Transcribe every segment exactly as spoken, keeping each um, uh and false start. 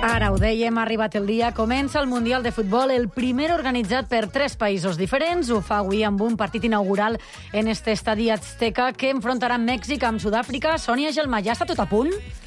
Ara ho dèiem, ha arribat el dia, comença el Mundial de Futbol, el primer organitzat per tres països diferents. Ho fa avui amb un partit inaugural en este estadi Azteca que enfrontarà Mèxic amb Sud-àfrica. Sònia Gelmà, ja està tot a punt?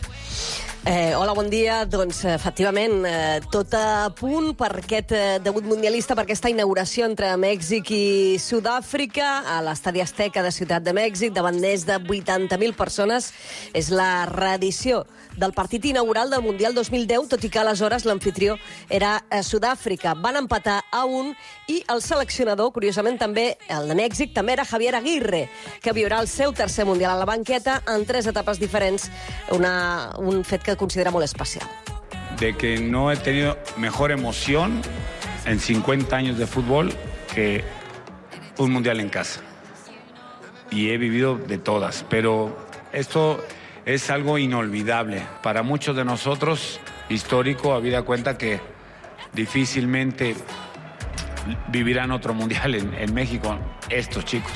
Eh, hola, bon dia. Doncs, efectivament, eh, tot a punt per aquest eh, debut mundialista, per aquesta inauguració entre Mèxic i Sud-àfrica a l'Estadi Azteca de Ciutat de Mèxic, davant més de vuitanta mil persones. És la reedició del partit inaugural del Mundial dos mil deu, tot i que aleshores l'amfitrió era eh, Sud-àfrica. Van empatar a un i el seleccionador, curiosament també el de Mèxic, també era Javier Aguirre, que viurà el seu tercer Mundial a la banqueta en tres etapes diferents, una, un fet que considera molt especial. De que no he tenido mejor emoción en cincuenta años de fútbol que un mundial en casa. Y he vivido de todas, pero esto es algo inolvidable. Para muchos de nosotros, histórico, habida cuenta que difícilmente vivirán otro mundial en, en México, estos chicos.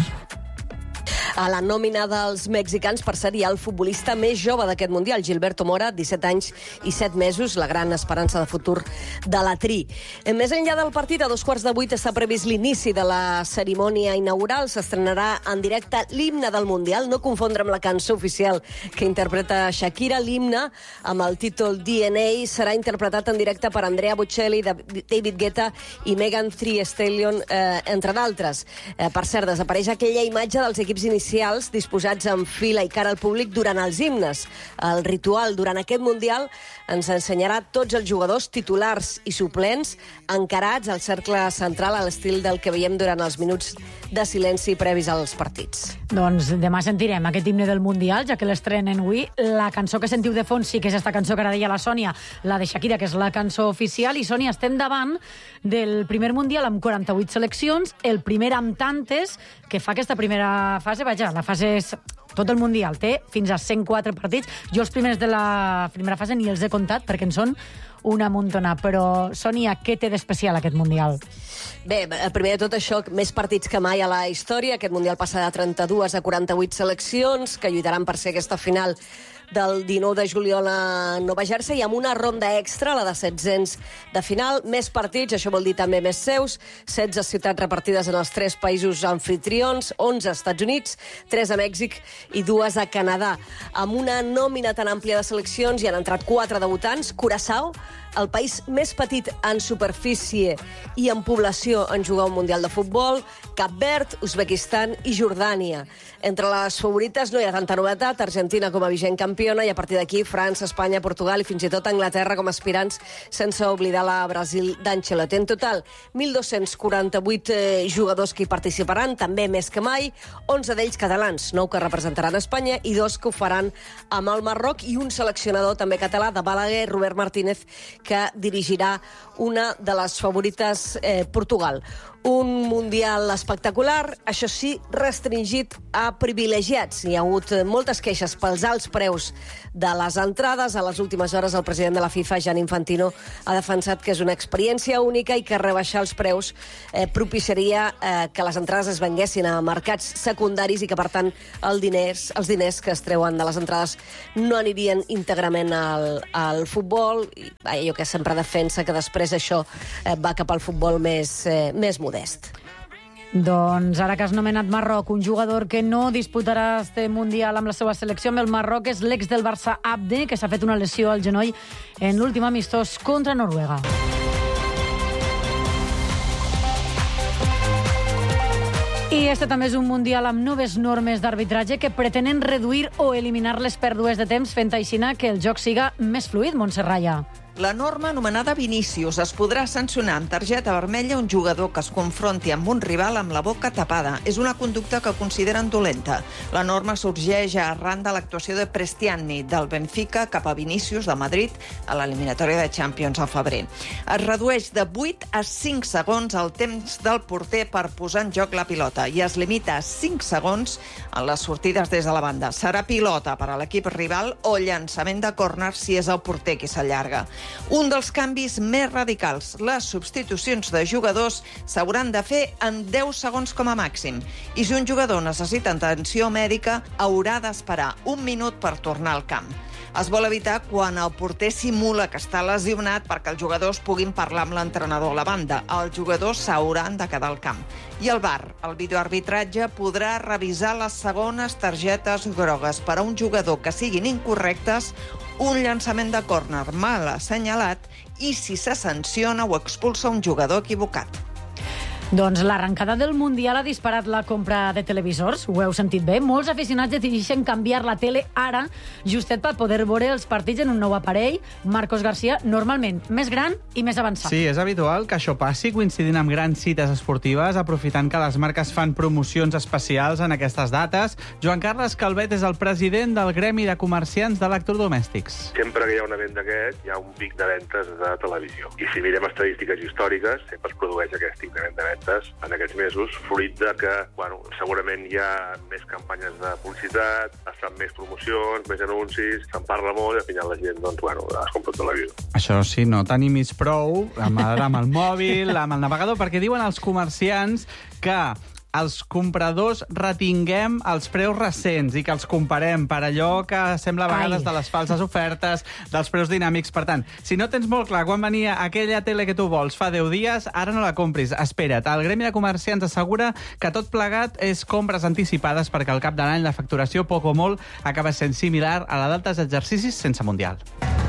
A la nòmina dels mexicans, per ser, hi ha el futbolista més jove d'aquest Mundial, Gilberto Mora, disset anys i set mesos, la gran esperança de futur de la Tri. Més enllà del partit, a dos quarts de vuit està previst l'inici de la cerimònia inaugural. S'estrenarà en directe l'himne del Mundial, no confondre amb la cançó oficial que interpreta Shakira. L'himne, amb el títol D N A, serà interpretat en directe per Andrea Bocelli, David Guetta i Megan Thee Stallion, eh, entre d'altres. Eh, per cert, desapareix aquella imatge dels equips inicials disposats en fila i cara al públic durant els himnes. El ritual durant aquest Mundial ens ensenyarà tots els jugadors titulars i suplents encarats al cercle central a l'estil del que veiem durant els minuts de silenci previs als partits. Doncs demà sentirem aquest himne del Mundial, ja que l'estrenen avui. La cançó que sentiu de fons sí que és esta cançó que ara deia la Sònia, la de Shakira, que és la cançó oficial. I, Sònia, estem davant del primer Mundial amb quaranta-vuit seleccions, el primer amb tantes, que fa aquesta primera fase, vaja, la fase és... Tot el Mundial té fins a cent quatre partits. Jo els primers de la primera fase ni els he comptat perquè en són una muntona. Però, Sònia, què té d'especial aquest Mundial? Bé, primer de tot això, més partits que mai a la història. Aquest Mundial passa de trenta-dues a quaranta-vuit seleccions que lluitaran per ser aquesta final del dinou de juliol a Nova Jersey, amb una ronda extra, la de setzents de final, més partits, això vol dir també més seus, setze ciutats repartides en els tres països anfitrions, onze als Estats Units, tres a Mèxic i dues a Canadà. Amb una nòmina tan àmplia de seleccions hi han entrat quatre debutants. Curaçao, el país més petit en superfície i en població en jugar un Mundial de Futbol, Cap Verd, Uzbekistan i Jordània. Entre les favorites no hi ha tanta novetat, Argentina com a vigent campiona, i a partir d'aquí França, Espanya, Portugal i fins i tot Anglaterra com a aspirants, sense oblidar la Brasil d'Ancelotti. En total, mil dos-cents quaranta-vuit eh, jugadors que hi participaran, també més que mai, onze d'ells catalans, nou que representaran Espanya i dos que ho faran amb el Marroc, i un seleccionador també català, de Balaguer, Robert Martínez, que dirigirà una de les favorites, eh, Portugal. Un Mundial espectacular, això sí, restringit a privilegiats. Hi ha hagut moltes queixes pels alts preus de les entrades. A les últimes hores el president de la FIFA, Gianni Infantino, ha defensat que és una experiència única i que rebaixar els preus eh, propiciaria eh, que les entrades es venguessin a mercats secundaris i que, per tant, el diners, els diners que es treuen de les entrades no anirien íntegrament al, al futbol. I, allò que sempre defensa que després això eh, va cap al futbol més, eh, més modest. Doncs ara que has nomenat Marroc, un jugador que no disputarà este Mundial amb la seva selecció amb el Marroc és l'ex del Barça, Abde, que s'ha fet una lesió al genoll en l'últim amistós contra Noruega. I este també és un Mundial amb noves normes d'arbitratge que pretenen reduir o eliminar les pèrdues de temps, fent així que el joc siga més fluid, Montserrat. La norma anomenada Vinícius es podrà sancionar amb targeta vermella un jugador que es confronti amb un rival amb la boca tapada. És una conducta que consideren dolenta. La norma sorgeix arran de l'actuació de Prestiani del Benfica cap a Vinícius de Madrid a l'eliminatòria de Champions al febrer. Es redueix de vuit a cinc segons el temps del porter per posar en joc la pilota i es limita a cinc segons en les sortides des de la banda. Serà pilota per a l'equip rival o llançament de córner si és el porter qui s'allarga. Un dels canvis més radicals, les substitucions de jugadors s'hauran de fer en deu segons com a màxim. I si un jugador necessita atenció mèdica, haurà d'esperar un minut per tornar al camp. Es vol evitar quan el porter simula que està lesionat perquè els jugadors puguin parlar amb l'entrenador a la banda. Els jugadors s'hauran de quedar al camp. I el V A R, el videoarbitratge, podrà revisar les segones targetes grogues per a un jugador que siguin incorrectes, un llançament de córner mal assenyalat i si se sanciona o expulsa un jugador equivocat. Doncs l'arrencada del Mundial ha disparat la compra de televisors, ho heu sentit bé. Molts aficionats decideixen canviar la tele ara, justet per poder veure els partits en un nou aparell. Marcos García, normalment més gran i més avançat. Sí, és habitual que això passi coincidint amb grans cites esportives, aprofitant que les marques fan promocions especials en aquestes dates. Joan Carles Calvet és el president del Gremi de Comerciants d'Electrodomèstics. Sempre que hi ha un event d'aquest, hi ha un pic de ventes de televisió. I si mirem estadístiques històriques, sempre es produeix aquest increment de ventes en aquests mesos, fruit de que, bueno, segurament hi ha més campanyes de publicitat, es fan més promocions, més anuncis, se'n parla molt i al final la gent, doncs, bueno, es compra tot la vida. Això sí, no t'animis prou amb, amb el mòbil, amb el navegador, perquè diuen els comerciants que els compradors retinguem els preus recents i que els comparem per allò que sembla a vegades Ai. de les falses ofertes, dels preus dinàmics. Per tant, si no tens molt clar quan venia aquella tele que tu vols fa deu dies, ara no la compris. Espera't. El Gremi de Comerciants assegura que tot plegat és compres anticipades perquè al cap de l'any la facturació, poc o molt, acaba sent similar a la d'altres exercicis sense Mundial.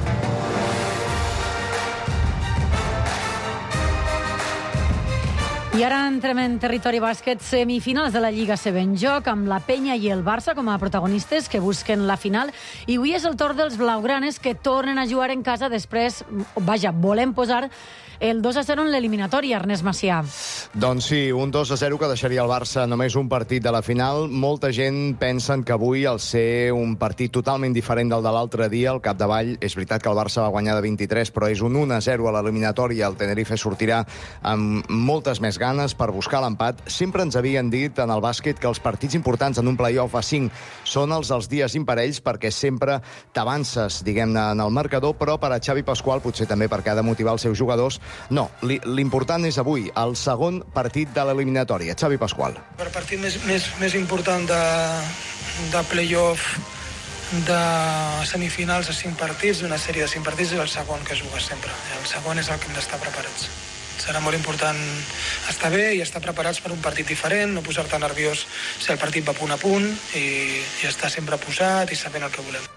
I ara entrem en territori bàsquet, semifinals de la Lliga C B en joc, amb la Penya i el Barça com a protagonistes que busquen la final. I avui és el torn dels blaugranes que tornen a jugar en casa després, vaja, volem posar el dos a zero en l'eliminatòria, Ernest Macià. Doncs sí, un dos a zero que deixaria el Barça només un partit de la final. Molta gent pensen que avui, al ser un partit totalment diferent del de l'altre dia, al capdavall, és veritat que el Barça va guanyar de vint-i-tres, però és un un a zero a l'eliminatòria. El Tenerife sortirà amb moltes més ganes per buscar l'empat. Sempre ens havien dit en el bàsquet que els partits importants en un play-off a cinc són els dels dies imparells perquè sempre t'avances, diguem-ne, en el marcador, però per a Xavi Pasqual, potser també perquè ha de motivar els seus jugadors, no, l'important és avui, el segon partit de l'eliminatòria. Xavi Pasqual. Per partit més, més, més important de, de play-off de semifinals a cinc partits, d'una sèrie de cinc partits, és el segon que es juga sempre. El segon és el que hem d'estar preparats. Serà molt important estar bé i estar preparats per un partit diferent, no posar-te nerviós si el partit va punt a punt i, i estar sempre posat i sabent el que volem.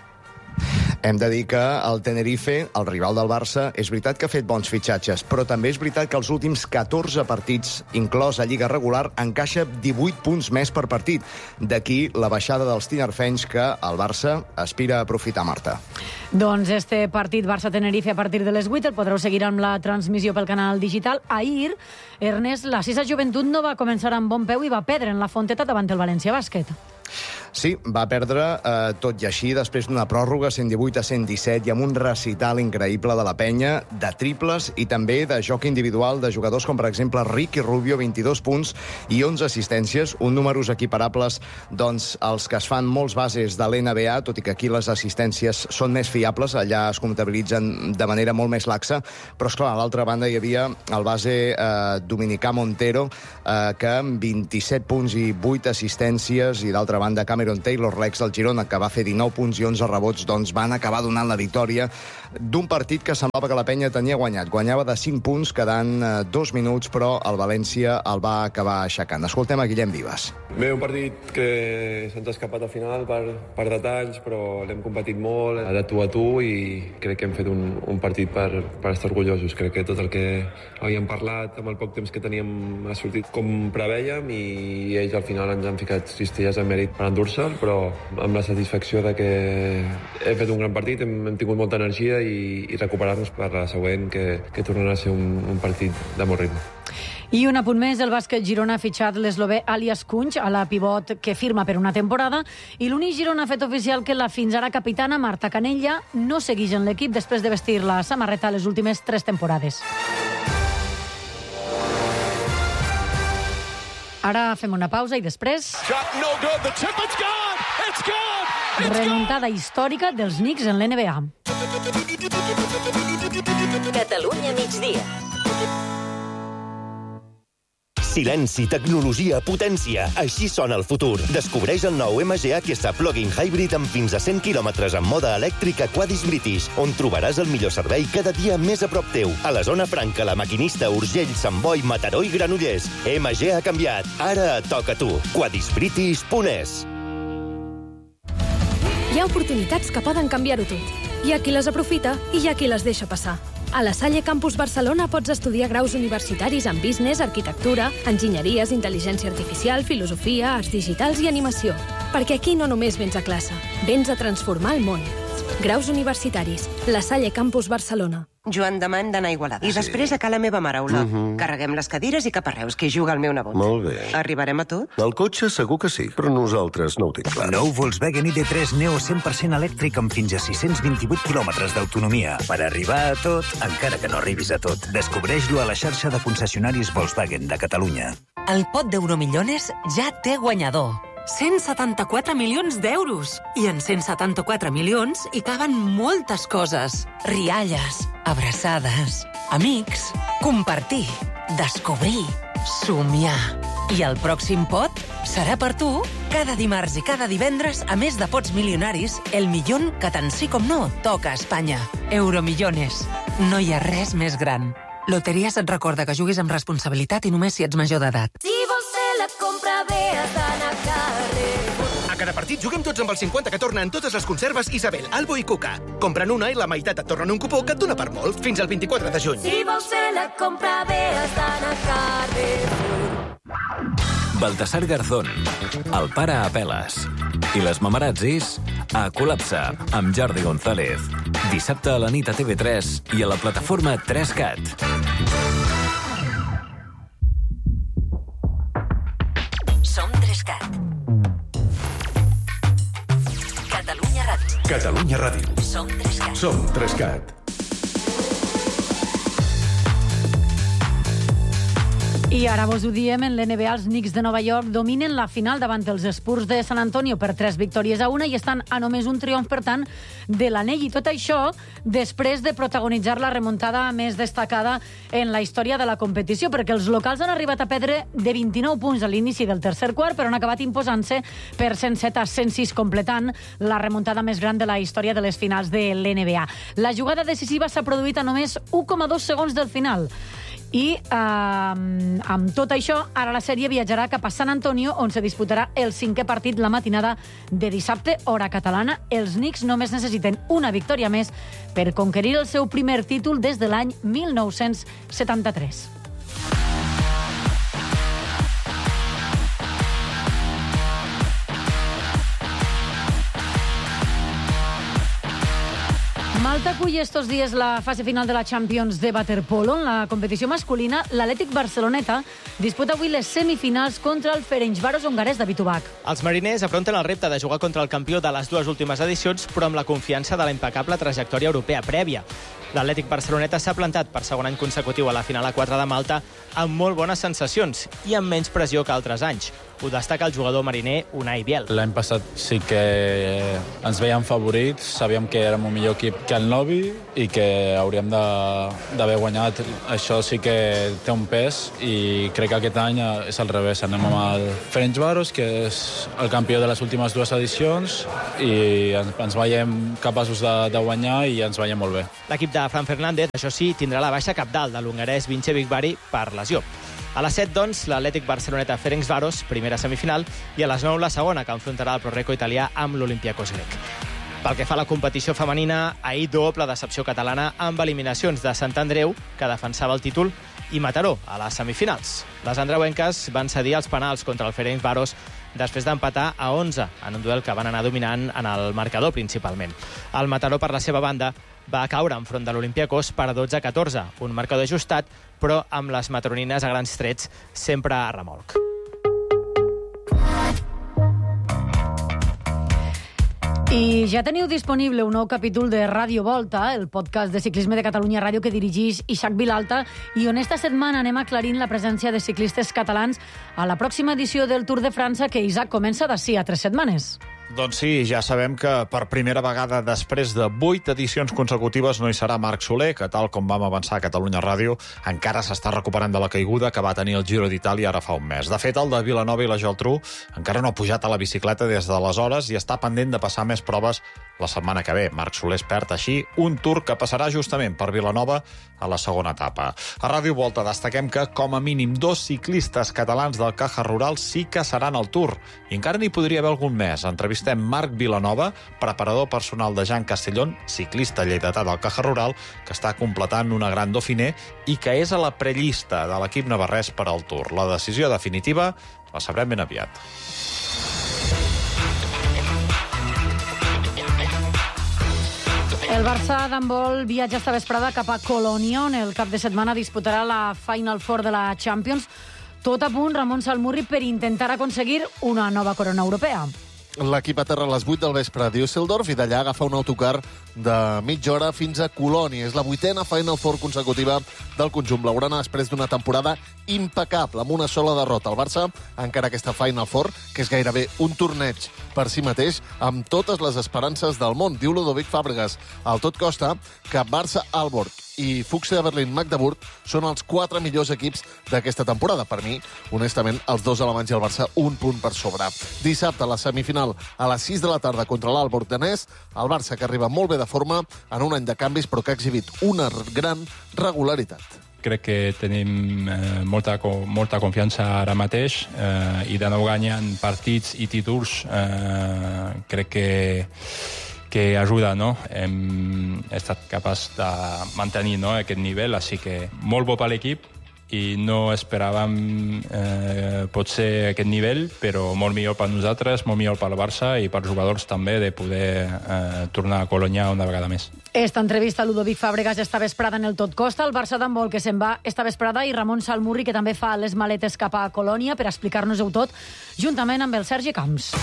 Hem de dir que el Tenerife, el rival del Barça, és veritat que ha fet bons fitxatges, però també és veritat que els últims catorze partits, inclòs a Lliga regular, encaixa divuit punts més per partit. D'aquí la baixada dels tinerfenys que el Barça aspira a aprofitar, Marta. Doncs este partit Barça-Tenerife a partir de les vuit el podreu seguir amb la transmissió pel canal digital. Ahir, Ernest, la Sisa Joventut no va començar amb bon peu i va perdre en la Fonteta davant el València Bàsquet. Sí, va perdre, eh, tot i així, després d'una pròrroga cent divuit a cent disset i amb un recital increïble de la penya, de triples i també de joc individual de jugadors com, per exemple, Ricky Rubio, vint-i-dos punts i onze assistències, un números equiparables doncs, als que es fan molts bases de l'N B A, tot i que aquí les assistències són més fiables, allà es comptabilitzen de manera molt més laxa, però, esclar, a l'altra banda hi havia el base eh, dominicà Montero, eh, que amb vint-i-set punts i vuit assistències, i d'altra banda Cameron Taylor, l'ex del Girona, que va fer dinou punts i onze rebots, doncs van acabar donant la victòria d'un partit que semblava que la penya tenia guanyat. Guanyava de cinc punts, quedant eh, dos minuts, però el València el va acabar aixecant. Escoltem a Guillem Vives. Bé, un partit que se'ns ha escapat al final per, per detalls, però l'hem competit molt, de tu a tu, i crec que hem fet un, un partit per, per estar orgullosos. Crec que tot el que havíem parlat amb el poc temps que teníem ha sortit com prevèiem, i ells al final ens han ficat cistelles en mèrit per endur-se'l, però amb la satisfacció de que he fet un gran partit, hem, hem tingut molta energia i, i recuperar-nos per la següent, que, que tornarà a ser un, un partit de molt ritme. I un apunt més, el bàsquet Girona ha fitxat l'eslovè Alias Kunc a la pivot que firma per una temporada, i l'únic Girona ha fet oficial que la fins ara capitana Marta Canella no segueix en l'equip després de vestir la samarreta les últimes tres temporades. Ara fem una pausa i després... remuntada històrica dels Knicks en l'N B A. Catalunya migdia. Silenci, tecnologia, potència. Així sona el futur. Descobreix el nou M G H S Plug-in Hybrid amb fins a cent quilòmetres en mode elèctric a Quadis British, on trobaràs el millor servei cada dia més a prop teu. A la zona franca, La Maquinista, Urgell, Sant Boi, Mataró i Granollers. M G ha canviat. Ara et toca a tu. quadis british punt es. Hi ha oportunitats que poden canviar-ho tot. Hi ha qui les aprofita i hi ha qui les deixa passar. A la Salle Campus Barcelona pots estudiar graus universitaris en business, arquitectura, enginyeries, intel·ligència artificial, filosofia, arts digitals i animació. Perquè aquí no només vens a classe, vens a transformar el món. Graus universitaris. La Salle Campus Barcelona. Joan, demà hem d'anar a Igualada. I Sí. després a ca la meva mare, Olà. Mhm. Carreguem les cadires i cap a Reus, que hi juga el meu nebot. Molt bé. Arribarem a tot? El cotxe segur que sí, però nosaltres no ho tinc clar. Nou Volkswagen I D tres Neo cent per cent elèctric amb fins a sis-cents vint-i-vuit quilòmetres d'autonomia. Per arribar a tot, encara que no arribis a tot. Descobreix-lo a la xarxa de concessionaris Volkswagen de Catalunya. El pot d'Euromillones ja té guanyador. cent setanta-quatre milions d'euros. I en cent setanta-quatre milions hi caben moltes coses. Rialles, abraçades, amics, compartir, descobrir, somiar. I el pròxim pot serà per tu. Cada dimarts i cada divendres, a més de pots milionaris, el millón que tant sí com no toca a Espanya. Euromillones. No hi ha res més gran. Loteries et recorda que juguis amb responsabilitat i només si ets major d'edat. Si vols fer la compra bé, has d'anar a Carrefour. A cada partit juguem tots amb el cinquanta que torna en totes les conserves Isabel, Albo i Cuca. Compren una i la meitat et tornen un cupó que et dona per molt, fins al vint-i-quatre de juny. Si vols fer la compra bé, has d'anar a Carrefour. Baltasar Garzón, el pare a peles. I les mamarazzis a Col·lapse, amb Jordi González. Dissabte a la nit a T V tres i a la plataforma tres cat. Som tres cat. Catalunya Ràdio. Catalunya Ràdio. Som tres cat. Som tres cat. I ara vos ho diem, en l'N B A els Knicks de Nova York dominen la final davant els Spurs de San Antonio per tres victòries a una i estan a només un triomf, per tant, de l'anell. I tot això després de protagonitzar la remuntada més destacada en la història de la competició, perquè els locals han arribat a perdre de vint-i-nou punts a l'inici del tercer quart, però han acabat imposant-se per cent set a cent sis, completant la remuntada més gran de la història de les finals de l'N B A. La jugada decisiva s'ha produït a només u coma dos segons del final. I eh, amb tot això, ara la sèrie viatjarà cap a San Antonio, on se disputarà el cinquè partit la matinada de dissabte, hora catalana. Els Knicks només necessiten una victòria més per conquerir el seu primer títol des de l'any mil nou-cents setanta-tres. Malta acull estos dies la fase final de la Champions de waterpolo. En la competició masculina, l'Atlètic Barceloneta disputa avui les semifinals contra el Ferencváros hongarès de Bitubac. Els mariners afronten el repte de jugar contra el campió de les dues últimes edicions, però amb la confiança de la impecable trajectòria europea prèvia. L'Atlètic Barceloneta s'ha plantat per segon any consecutiu a la final a quatre de Malta amb molt bones sensacions i amb menys pressió que altres anys. Ho destaca el jugador mariner Unai Biel. L'any passat sí que ens veiem favorits, sabíem que érem un millor equip que el Novi i que hauríem d'haver guanyat. Això sí que té un pes i crec que aquest any és al revés. Anem amb el Ferencváros, que és el campió de les últimes dues edicions, i ens, ens veiem capaços de, de guanyar i ens veiem molt bé. L'equip de Fran Fernández, això sí, tindrà la baixa cabdal de l'hongarès Vince Bigvari per lesió. A les set, doncs, l'Atlètic Barceloneta Ferencváros, primera semifinal, i a les nou la segona, que enfrontarà el Proreco italià amb l'Olympiakos grec. Pel que fa a la competició femenina, ahir doble decepció catalana amb eliminacions de Sant Andreu, que defensava el títol, i Mataró, a les semifinals. Les andreuenques van cedir els penals contra el Ferencváros després d'empatar a onze, en un duel que van anar dominant en el marcador principalment. El Mataró, per la seva banda, va caure enfront de l'Olympiakos per dotze a catorze, un marcador ajustat, però amb les matronines a grans trets sempre a remolc. I ja teniu disponible un nou capítol de Ràdio Volta, el podcast de ciclisme de Catalunya Ràdio que dirigeix Isaac Vilalta, i on esta setmana anem aclarint la presència de ciclistes catalans a la pròxima edició del Tour de França, que, Isaac, comença d'ací a tres setmanes. Doncs sí, ja sabem que per primera vegada després de vuit edicions consecutives no hi serà Marc Soler, que tal com vam avançar a Catalunya Ràdio, encara s'està recuperant de la caiguda que va tenir el Giro d'Itàlia ara fa un mes. De fet, el de Vilanova i la Geltrú encara no ha pujat a la bicicleta des d'aleshores i està pendent de passar més proves la setmana que ve. Marc Soler es perd així un Tour que passarà justament per Vilanova a la segona etapa. A Ràdio Volta destaquem que com a mínim dos ciclistes catalans del Caja Rural sí que seran al Tour. I encara n'hi podria haver algun més. Entrevistem Marc Vilanova, preparador personal de Jan Castellón, ciclista lleidatà del Caja Rural, que està completant una gran Dauphiné i que és a la prellista de l'equip navarrès per al Tour. La decisió definitiva la sabrem ben aviat. El Barça d'handbol viatja esta vesprada cap a Colònia, on el cap de setmana disputarà la Final Four de la Champions. Tot a punt, Ramon Salmurri, per intentar aconseguir una nova corona europea. L'equip aterra a les vuit del vespre a Düsseldorf i d'allà agafa un autocar de mitja hora fins a Colònia. És la vuitena Final Four consecutiva del conjunt blaugrana després d'una temporada impecable, amb una sola derrota. El Barça encara aquesta Final Four, que és gairebé un torneig per si mateix, amb totes les esperances del món, diu Ludovic Fàbregas. Al tot costa que Barça Aalborg i Fuchsia Berlin Magdeburg són els quatre millors equips d'aquesta temporada. Per mi, honestament, els dos alemanys i el Barça un punt per sobre. Dissabte, la semifinal a les sis de la tarda contra l'Aalborg danès, el Barça que arriba molt bé de forma en un any de canvis però que ha exhibit una gran regularitat. Crec que tenim eh, molta, molta confiança ara mateix eh, i d'anar guanyant partits i títols eh, crec que que ajuda, no? Hem estat capaç de mantenir, no, aquest nivell, així que molt bo per l'equip i no esperàvem eh, potser aquest nivell, però molt millor per nosaltres, molt millor per el Barça i per jugadors també de poder eh, tornar a Colònia una vegada més. Esta entrevista a Ludovic Fàbregas esta vesprada en el Tot Costa, el Barça d'handbol que se'n va esta vesprada i Ramon Salmurri que també fa les maletes cap a Colònia per explicar-nos-ho tot, juntament amb el Sergi Camps.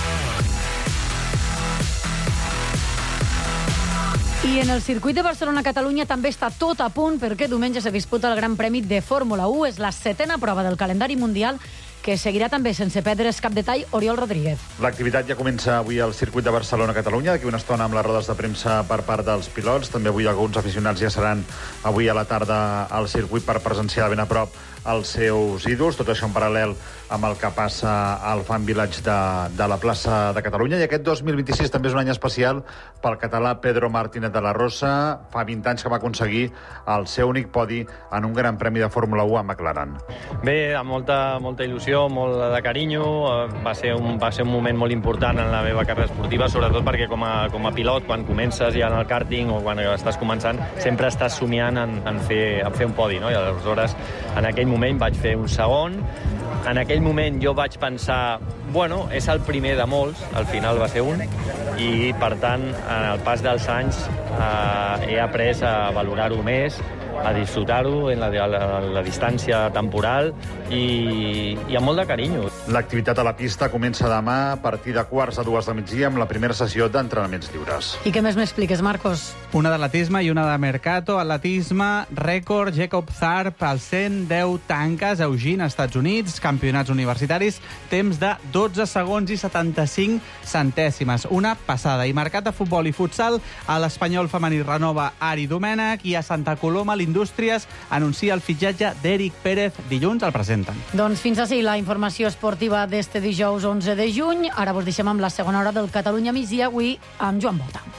I en el circuit de Barcelona-Catalunya també està tot a punt perquè diumenge se disputa el Gran Premi de Fórmula u. És la setena prova del calendari mundial que seguirà també sense perdre's cap detall Oriol Rodríguez. L'activitat ja comença avui al circuit de Barcelona-Catalunya, d'aquí una estona amb les rodes de premsa per part dels pilots. També avui alguns aficionats ja seran avui a la tarda al circuit per presenciar de ben a prop els seus ídols, tot això en paral·lel amb el que passa al Fan Village de, de la plaça de Catalunya. I aquest dos mil vint-i-sis també és un any especial pel català Pedro Martínez de la Rosa. Fa vint anys que va aconseguir el seu únic podi en un Gran Premi de Fórmula u a McLaren. Bé, amb molta, molta il·lusió, molt de carinyo. Va ser, un, va ser un moment molt important en la meva carrera esportiva, sobretot perquè com a, com a pilot, quan comences ja en el karting o quan estàs començant, sempre estàs somiant en, en, fer, en fer un podi, no? I aleshores, en aquell moment vaig fer un segon. En aquell moment jo vaig pensar, bueno, és el primer de molts, al final va ser un, i per tant, en el pas dels anys eh, he après a valorar-ho més, a disfrutar-ho en la, la, la distància temporal i, i amb molt de carinyo. L'activitat a la pista comença demà a partir de quarts a dues de migdia amb la primera sessió d'entrenaments lliures. I què més m'expliques, Marcos? Una d'atletisme i una de Mercato. Atletisme, rècord, Jacob Tharp, al cent deu tanques, Eugene, Estats Units, campionats universitaris, temps de dotze segons i setanta-cinc centèsimes. Una passada. I marcat a futbol i futsal, a l'Espanyol femení renova Ari Domènech i a Santa Coloma l'Indústries anuncia el fitxatge d'Eric Pérez. Dilluns el presenten. Doncs fins així la informació esportiva d'este dijous onze de juny. Ara vos deixem amb la segona hora del Catalunya migdia, avui amb Joan Bota.